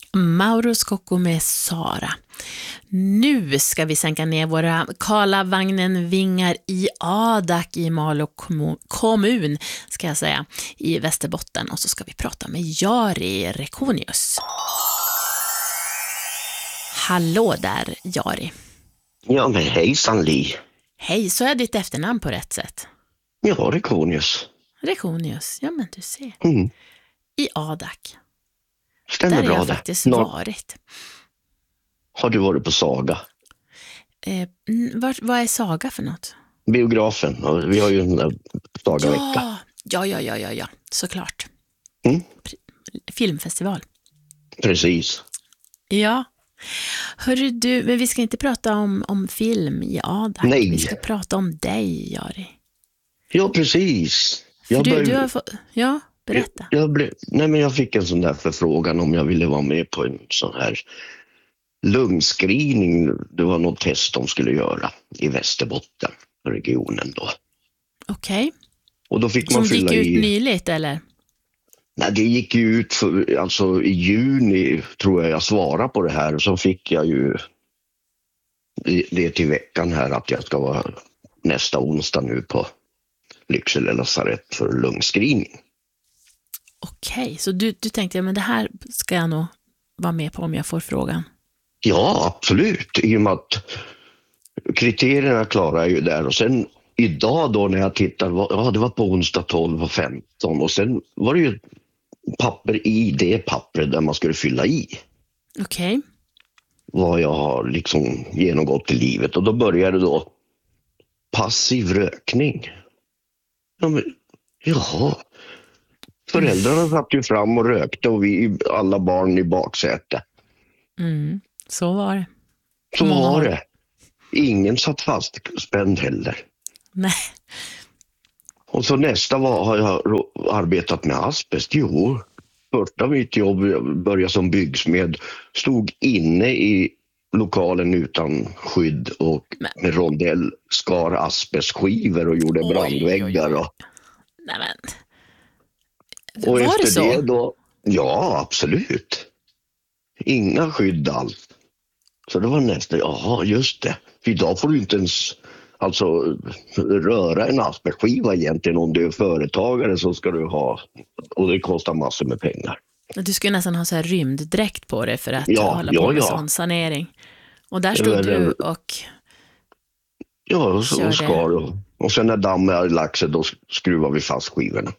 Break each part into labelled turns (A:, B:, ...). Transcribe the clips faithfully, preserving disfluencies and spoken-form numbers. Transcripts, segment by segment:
A: Mauro Scocco med Sara. Nu ska vi sänka ner våra Karlavagnen vingar i Adak i Malå kommun, ska jag säga, i Västerbotten. Och så ska vi prata med Jari Rekonius. Hallå där, Jari.
B: Ja, men hejsan Li.
A: Hej, så är ditt efternamn på rätt sätt?
B: Ja, Rekonius.
A: Rekonius, ja men du ser.
B: Mm.
A: I Adak.
B: Stämmer
A: Där
B: bra
A: har jag
B: det.
A: faktiskt
B: Nå-
A: varit.
B: Har du varit på Saga?
A: Eh, mm, vad, vad är Saga för något?
B: Biografen. Och vi har ju en där Saga-vecka.
A: Ja, ja, ja, ja, ja, ja, såklart.
B: Mm.
A: Filmfestival.
B: Precis.
A: Ja. Hörru du, men vi ska inte prata om, om film i Adak.
B: Nej.
A: Vi ska prata om dig, Jari.
B: Ja, precis.
A: För
B: Jag
A: du,
B: bör-
A: du har fått... Ja, berätta.
B: Jag, jag, blev... Nej, men jag fick en sån där förfrågan om jag ville vara med på en sån här lungscreening. Det var något test de skulle göra i Västerbotten, regionen då.
A: Okej.
B: Och då fick man
A: Som gick
B: fylla
A: ut
B: i...
A: nyligt, eller?
B: Nej, det gick ju ut för, alltså i juni tror jag jag svarade på det här. Och så fick jag ju det till veckan här att jag ska vara nästa onsdag nu på Lycksele lasarett för lungscreening.
A: Okej, så du, du tänkte, ja, men det här ska jag nog vara med på om jag får frågan.
B: Ja, absolut. I och med att kriterierna klarar jag ju där. Och sen idag då när jag tittar, ja det var på onsdag tolv och femton. Och sen var det ju papper i det pappret där man skulle fylla i
A: Okej.
B: vad jag har liksom genomgått i livet. Och då började då passiv rökning. Ja, men, jaha. Föräldrarna satt ju fram och rökte och vi alla barn i baksäte.
A: Mm, så var det.
B: Så
A: Många
B: var
A: år.
B: det. Ingen satt fast spänd heller.
A: Nej.
B: Och så nästa var, har jag ro- arbetat med asbest. Jo, första mitt jobb, jag började som byggsmed, stod inne i lokalen utan skydd och
A: Men-
B: med rondell skar asbestskivor och gjorde
A: Oj,
B: brandväggar.
A: oj, oj.
B: Och,
A: Nej, men.
B: och
A: Var
B: efter
A: det så?
B: det då, ja absolut. Inga skydd alls. Så det var nästa, jaha just det. För idag får du inte ens alltså röra en asbestskiva egentligen. Om du är företagare så ska du ha, och det kostar massor med pengar.
A: Du skulle nästan ha så här rymddräkt på dig för att
B: Ja,
A: hålla
B: ja,
A: på med
B: ja.
A: sån sanering. Och där
B: Det
A: stod
B: var
A: du
B: det.
A: och...
B: Ja, och, så,
A: Kör
B: och
A: det.
B: skar och, och sen när dammen hade lagt sig då skruvar vi fast skivorna.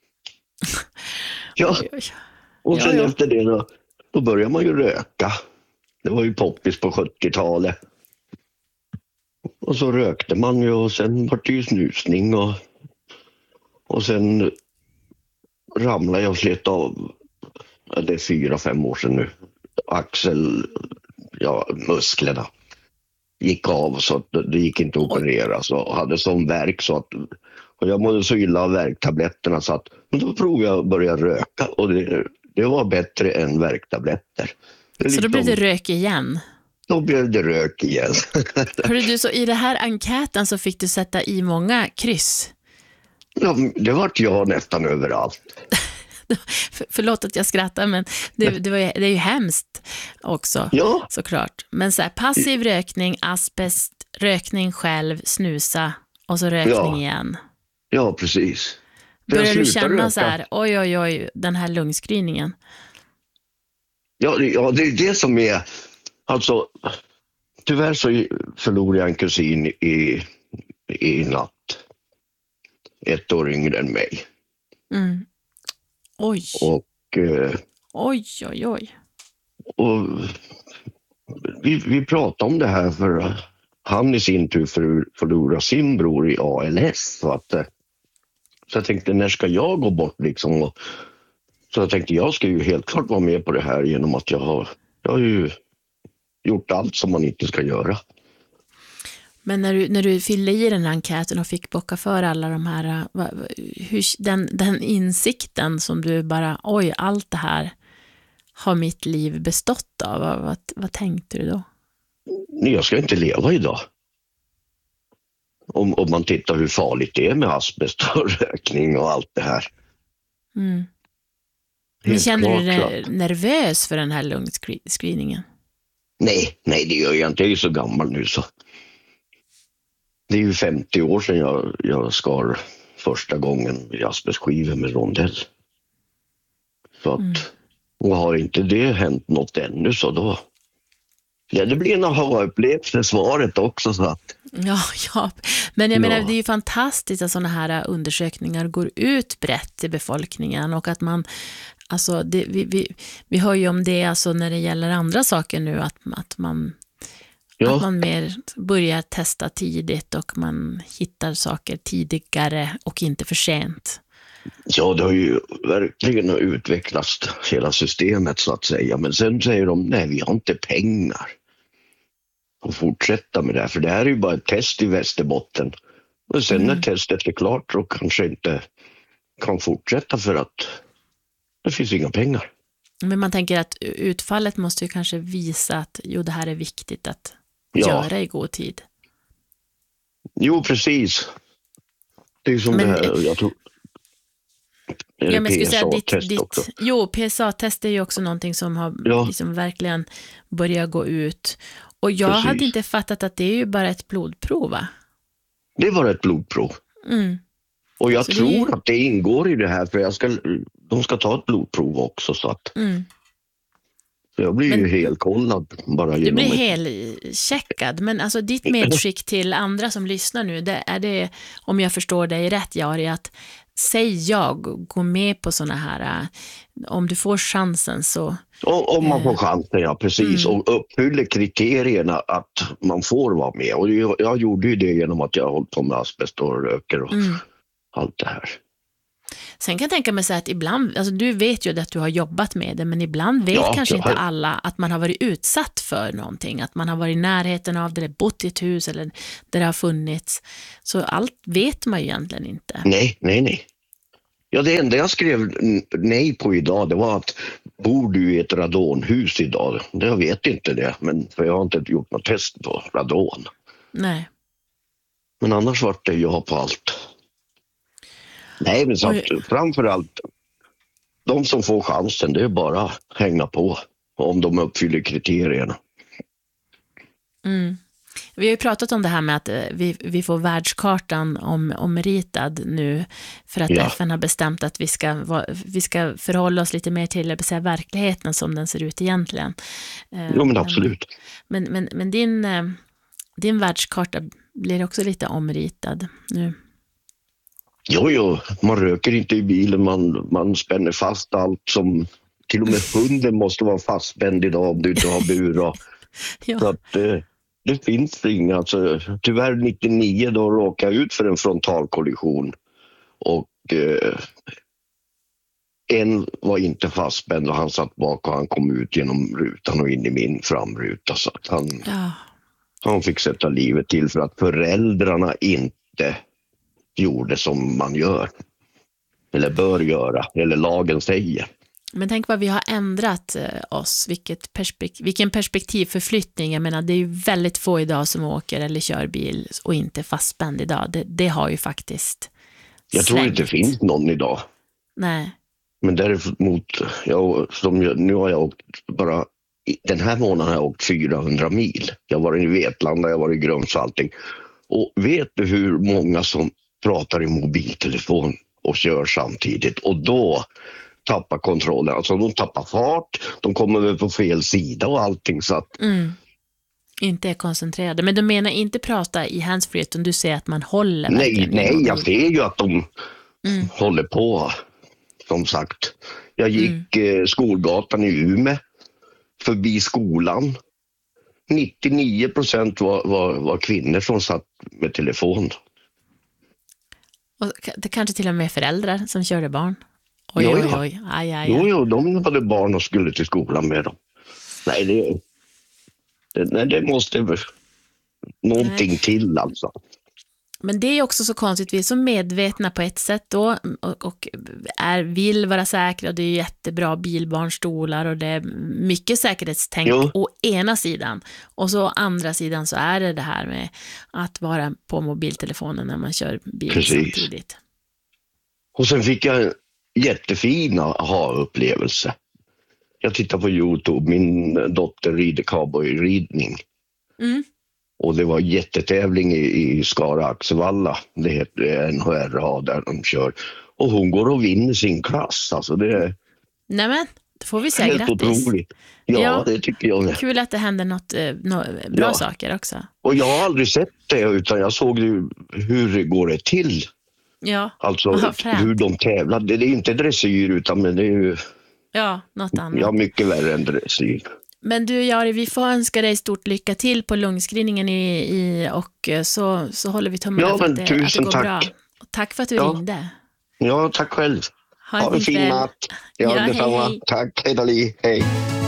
B: Ja,
A: Oj, oj.
B: och
A: Ja,
B: sen
A: ja.
B: efter det då, då börjar man ju röka. Det var ju poppis på sjuttiotalet. Och så rökte man ju och sen var det ju snusning och, och sen ramlade jag och slet av, ja, det är fyra, fem år sedan nu, axel, ja, musklerna gick av så att det, det gick inte att operera, så hade sån värk så att, och jag mådde så illa av värktabletterna så att, men då provade jag att börja röka och det, det var bättre än värktabletter. Det är
A: Så då blev det
B: liksom-
A: rök igen.
B: Då blev det rök igen.
A: Hörru du, så i det här enkäten så fick du sätta i många kryss.
B: Ja, det vart jag nästan överallt.
A: För, förlåt att jag skrattar, men det, det, var, ju- det är ju hemskt också,
B: Ja,
A: såklart. Men så här, passiv rökning, asbest, rökning själv, snusa och så rökning
B: Ja.
A: igen.
B: ja precis. För jag
A: Börjar du
B: slutade
A: känna
B: röka.
A: så här, oj, oj, oj, den här lungscreeningen?
B: Ja, det, ja, det är det som är, alltså, tyvärr så förlorade jag en kusin i, i natt. Ett år yngre än mig.
A: Mm. Oj,
B: Och, eh,
A: oj, oj, oj.
B: och vi, vi pratade om det här för han i sin tur för, förlorade sin bror i A L S. Så, att, eh, så jag tänkte, när ska jag gå bort liksom? Och, så jag tänkte, jag ska ju helt klart vara med på det här genom att jag har, jag har ju gjort allt som man inte ska göra.
A: Men när du, när du fyllde i den här enkäten och fick bocka för alla de här, va- va- hur, den, den insikten som du bara, oj, allt det här har mitt liv bestått av, vad, vad, vad tänkte du då?
B: Nej, jag ska inte leva idag. Om, om man tittar hur farligt det är med asbest och rökning och allt det här.
A: Mm. Men
B: Helt
A: känner du
B: klart. så
A: dig
B: att-
A: nervös för den här lungscreeningen?
B: Nej, nej det gör jag inte. Jag är ju så gammal nu så. Det är ju femtio år sedan jag, jag skar första gången asbestskivor med rondell. Så att,
A: Mm.
B: och har inte det hänt något ännu så då... Ja, det blir en aha-upplevelse svaret också så att...
A: Ja, ja, men jag
B: Ja.
A: menar det är ju fantastiskt att sådana här undersökningar går ut brett till befolkningen och att man, alltså det, vi, vi, vi hör ju om det alltså när det gäller andra saker nu att, att, man,
B: Ja.
A: att man mer börjar testa tidigt och man hittar saker tidigare och inte för sent.
B: Ja, det har ju verkligen utvecklats hela systemet så att säga. Men sen säger de, nej vi har inte pengar att fortsätta med det här. För det här är ju bara ett test i Västerbotten. Och sen
A: Mm.
B: när testet är klart så kanske inte kan fortsätta för att det finns inga pengar.
A: Men man tänker att utfallet måste ju kanske visa att jo, det här är viktigt att
B: Ja.
A: göra i god tid.
B: Jo, precis. Det är ju som
A: Men-
B: det här, jag tror... Är det
A: Ja, men jag skulle säga ditt,
B: P S A-test också?
A: ditt, jo, P S A-test är ju också någonting som har
B: Ja.
A: liksom verkligen börjat gå ut. Och jag
B: Precis.
A: hade inte fattat att det är ju bara ett blodprov, va?
B: Det var ett blodprov.
A: Mm.
B: Och jag
A: Så det
B: tror
A: är-
B: att det ingår i det här för jag ska, de ska ta ett blodprov också så att
A: Mm.
B: så jag blir
A: Men-
B: ju helkollad bara
A: Du
B: genom
A: blir
B: ett...
A: helcheckad, men alltså ditt medskick till andra som lyssnar nu, det är det, om jag förstår dig rätt, Jari, att säg jag, gå med på såna här, äh, om du får chansen så,
B: Om, om man får chansen, ja precis.
A: Mm.
B: Och uppfyller kriterierna att man får vara med. Och jag, jag gjorde ju det genom att jag har hållit på med asbest och röker och
A: mm.
B: allt det här.
A: Sen kan jag tänka mig så att ibland, alltså du vet ju att du har jobbat med det, men ibland vet
B: Ja,
A: kanske
B: jag
A: inte
B: har-
A: alla att man har varit utsatt för någonting, att man har varit i närheten av det, eller bott i ett hus eller där det har funnits. Så allt vet man ju egentligen inte.
B: Nej, nej, nej. Ja, det enda jag skrev n- nej på idag det var att bor du i ett radonhus idag? Det jag vet inte det, men för jag har inte gjort något test på radon.
A: Nej.
B: Men annars var det ja på allt. Nej, men så att,
A: Oj.
B: framförallt de som får chansen, det är bara att hänga på om de uppfyller kriterierna.
A: Mm. Vi har ju pratat om det här med att eh, vi, vi får världskartan om, omritad nu för att
B: Ja.
A: F N har bestämt att vi ska, va- vi ska förhålla oss lite mer till att säga, verkligheten som den ser ut egentligen. Eh,
B: Jo, men absolut.
A: Men, men, men din, eh, din världskarta blir också lite omritad nu.
B: Jo, jo, man röker inte i bilen, man, man spänner fast allt som... Till och med hunden måste vara fastspänd idag om du inte har bur. Och, så
A: Ja.
B: att, eh, det finns inga. Alltså, tyvärr nittionio då råkade jag ut för en frontalkollision. Och eh, en var inte fastspänd och han satt bak och han kom ut genom rutan och in i min framruta. Så att han,
A: Ja.
B: han fick sätta livet till för att föräldrarna inte gjorde som man gör. Eller bör göra, eller lagen säger.
A: Men tänk vad vi har ändrat eh, oss, vilket perspek- vilken perspektivförflyttning. Jag menar, det är ju väldigt få idag som åker eller kör bil och inte är fastspänd idag. Det, det har ju faktiskt
B: Jag tror
A: svängt.
B: inte det finns någon idag.
A: Nej.
B: Men däremot, jag, som jag, nu har jag åkt bara, den här månaden har jag åkt fyrahundra mil. Jag har varit i Vetlanda, jag har varit i Grums och allting. Och vet du hur många som pratar i mobiltelefon och kör samtidigt? Och då tappar kontrollen. Alltså de tappar fart, de kommer väl på fel sida och allting. Så att,
A: Mm. Inte är koncentrerade. Men du menar inte prata i handsfree, utan du säger att man håller
B: nej,
A: verkligen i
B: nej, jag
A: mobilen.
B: ser ju att de
A: Mm.
B: håller på. Som sagt, jag gick eh, skolgatan i Umeå förbi skolan. nittionio procent var, var, var kvinnor som satt med telefon.
A: Och det kanske till och med föräldrar som körde barn. Oj,
B: Jo,
A: oj,
B: ja.
A: oj. Aj, aj,
B: Jo,
A: aj.
B: jo, de hade barn och skulle till skolan med dem. Nej, det, det, nej, det måste väl någonting till alltså.
A: Men det är också så konstigt, vi är så medvetna på ett sätt då och, och är, vill vara säkra och det är jättebra bilbarnstolar och det är mycket säkerhetstänk
B: Jo.
A: å ena sidan och så å andra sidan så är det det här med att vara på mobiltelefonen när man kör bil
B: Precis.
A: samtidigt.
B: Och sen fick jag jättefina aha-upplevelse. Jag tittar på YouTube, min dotter rider cowboyridning.
A: Mm.
B: Och det var jättetävling i, i Skara Axevalla. Det heter N H R A där de kör. Och hon går och vinner sin klass. Alltså det är
A: Nämen, då får vi säga
B: helt
A: grattis.
B: otroligt. Ja,
A: Ja.
B: det tycker jag.
A: Kul att det händer något eh, nå- bra
B: Ja.
A: saker också.
B: Och jag har aldrig sett det, utan jag såg ju hur det går det till.
A: Ja,
B: Alltså
A: Vad fränt.
B: hur de tävlar. Det är inte dressyr, utan men det är ju
A: ja något annat.
B: ja, mycket värre än dressyr.
A: Men du Jari, vi får önska dig stort lycka till på lungscreeningen i, i, och eh, så, så håller vi tummarna
B: Ja,
A: för att
B: men
A: det, att det
B: tusen
A: går
B: tack.
A: bra. Och tack för att du
B: Ja.
A: ringde.
B: Ja, tack själv.
A: Ha en
B: Ha en
A: fin
B: fin
A: kväll.
B: natt. Ja,
A: Ja,
B: detsamma.
A: hej.
B: Tack, hej då, Li. Hej.